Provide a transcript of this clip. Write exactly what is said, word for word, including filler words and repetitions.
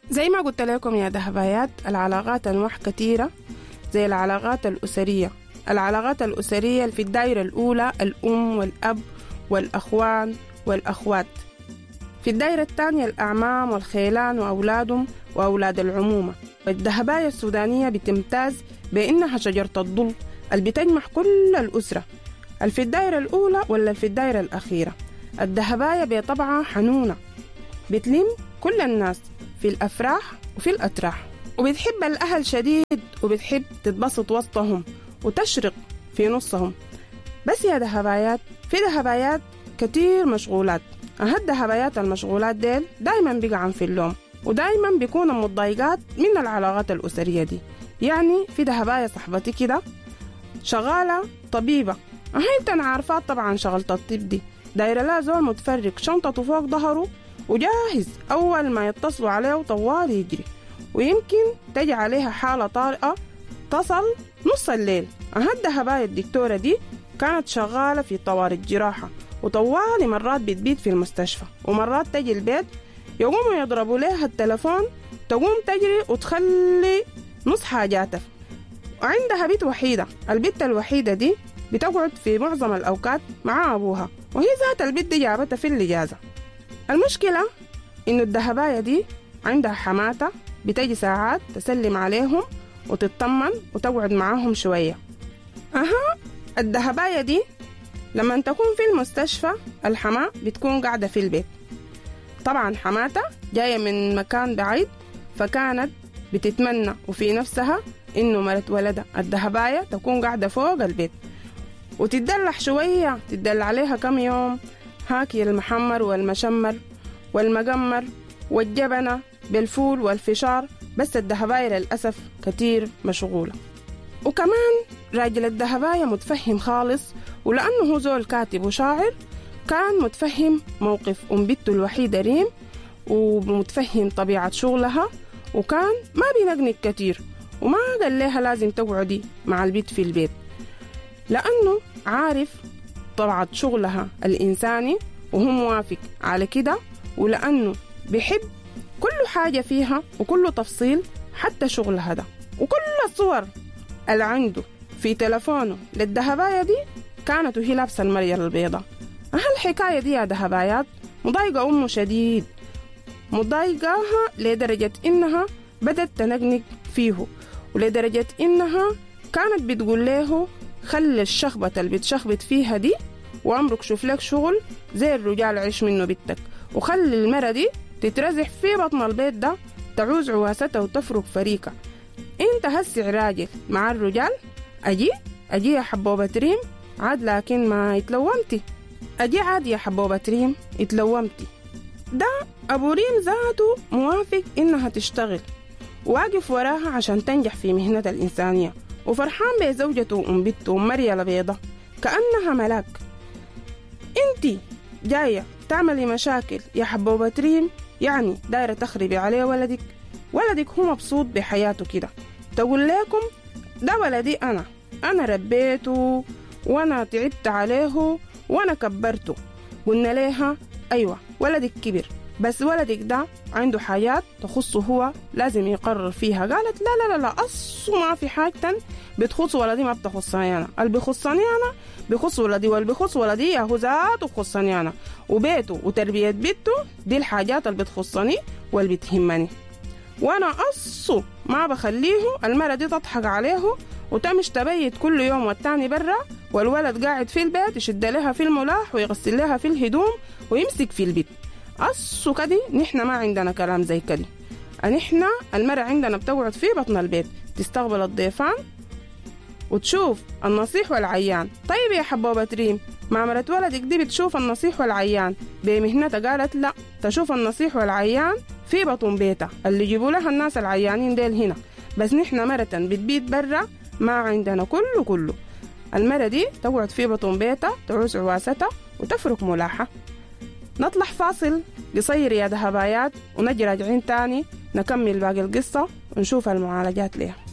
زي ما قلت لكم يا دهبايات، العلاقات أنواع كثيرة زي العلاقات الأسرية. العلاقات الأسرية في الدائرة الأولى الأم والأب والأخوان والأخوات. في الدائرة الثانية الأعمام والخيلان وأولادهم وأولاد العمومة. والدهباية السودانية بتمتاز بأنها شجرة الظل اللي بتجمع كل الأسرة، اللي في الدائرة الأولى ولا في الدائرة الأخيرة. الدهباية بطبعها حنونة، بتلم كل الناس في الأفراح وفي الأتراح، وبتحب الأهل شديد وبتحب تتبسط وسطهم وتشرق في نصهم. بس يا دهبايات، في دهبايات كتير مشغولات. أهد دهبايات المشغولات ديل دايما بيقعن في اللوم، ودايما بيكونوا متضايقات من العلاقات الأسرية دي. يعني في دهباية صاحبتي كده شغالة طبيبة، أهي انت عارفات طبعا شغلة الطب دي، دايرة لا زول متفرق شنطته فوق ظهره وجاهز أول ما يتصلوا عليه طوال يجري، ويمكن تجي عليها حالة طارئة تصل نص الليل. أهد دهباية الدكتورة دي كانت شغالة في طوارئ الجراحة، وطوالي مرات بتبيت في المستشفى، ومرات تجي البيت يقوموا يضربوا لها التلفون تقوم تجري وتخلي نص حاجاتها. وعندها بيت وحيدة، البيت الوحيدة دي بتقعد في معظم الأوقات مع أبوها، وهي ذات البيت دي جابتها في الإجازة. المشكلة إنه الدهباية دي عندها حماتة بتجي ساعات تسلم عليهم وتطمن وتقعد معاهم شوية. أها الدهباية دي لما تكون في المستشفى الحماة بتكون قاعدة في البيت. طبعا حماتة جاية من مكان بعيد، فكانت بتتمنى وفي نفسها إنه مرت ولدها الدهباية تكون قاعدة فوق البيت وتدلح شوية، تدل عليها كم يوم، هاكي المحمر والمشمر والمجمر والجبنة بالفول والفشار. بس الدهباية للأسف كتير مشغولة. وكمان راجل الدهباية متفهم خالص، ولأنه هو زول كاتب وشاعر كان متفهم موقف أم بنته الوحيدة ريم، ومتفهم طبيعة شغلها، وكان ما بينقنق كتير وما قال لها لازم تقعدي مع البيت في البيت، لأنه عارف طبيعة شغلها الإنساني وهو موافق على كده، ولأنه بيحب كل حاجة فيها وكل تفصيل حتى شغلها ده. وكل الصور اللي عنده في تلفونه للدهباية دي كانت وهي لابسة المرية البيضاء. هالحكاية دي يا دهبايات مضايقة أمه شديد، مضايقاها لدرجة إنها بدت تنقنق فيه، ولدرجة إنها كانت بتقول له خلي الشخبة اللي بتشخبت فيها دي وعمرك شوف لك شغل زي الرجال عيش منه بيتك، وخلي المرة دي تترزح في بطن البيت ده تعوز عواستها وتفرق فريقة. انت هسع راجل مع الرجال، اجي اجي يا حبوبة ريم عاد، لكن ما يتلومتي، اجي عاد يا حبوبة ريم يتلومتي. ده ابو ريم ذاته موافق انها تشتغل واقف وراها عشان تنجح في مهنة الإنسانية، وفرحان بزوجته وأم بنته ومريا البيضة كأنها ملاك. انتي جاية تعملي مشاكل يا حبوبة ريم، يعني دايرة تخربي عليه ولدك. ولدك هو مبسوط بحياته كده، تقول لكم ده ولدي أنا أنا ربيته وأنا تعبت عليه وأنا كبرته. قلنا لها أيوة ولدك كبر، بس ولدك ده عنده حاجات تخصه هو لازم يقرر فيها. قالت لا لا لا لا أصو ما في حاجة بتخص ولدي ما بتخصني أنا، اللي بيخصني أنا بيخص ولدي، واللي بيخص ولدي هو ذاته بخصني أنا، وبيته وتربية بيته دي الحاجات اللي بتخصني واللي بتهمني، وأنا أصو ما بخليه المرة دي تضحك عليه وتمش تبيت كل يوم والتاني برا، والولد قاعد في البيت يشد لها في الملاح ويغسل لها في الهدوم ويمسك في البيت. أصو كده نحن ما عندنا كلام زي كده، نحن المرة عندنا بتقعد في بطن البيت تستقبل الضيفان وتشوف النصيح والعيان. طيب يا حبوبة ريم ما مرت ولدك دي بتشوف النصيح والعيان بمهنتها؟ قالت لا، تشوف النصيح والعيان في بطن بيتها اللي يجيبوا لها الناس العيانين ديل هنا، بس نحن مرة بتبيت برا ما عندنا كله كله. المرة دي تقعد في بطن بيتها تعوز عواستها وتفرك ملاحة. نطلع فاصل قصير يا دهبايات ونجي راجعين تاني نكمل باقي القصة ونشوف المعالجات ليها.